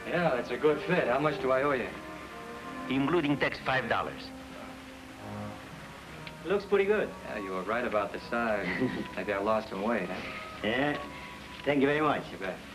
Yeah, that's a good fit. How much do I owe you? Including tax, $5. Looks pretty good. Yeah, you were right about the size. Maybe I lost some weight, huh? Yeah. Thank you very much. You bet.